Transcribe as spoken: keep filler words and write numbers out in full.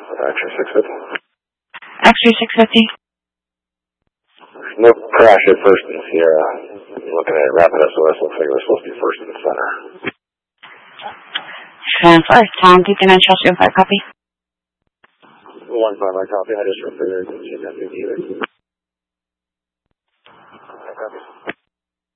X-ray six fifty. X-ray six fifty. No crash at first in Sierra. Looking at Rapid S O S, looks like it was supposed to be first in the center. Transfer. Tom, two nine Chelsea five copy. One five, I copy. I just referred to that either.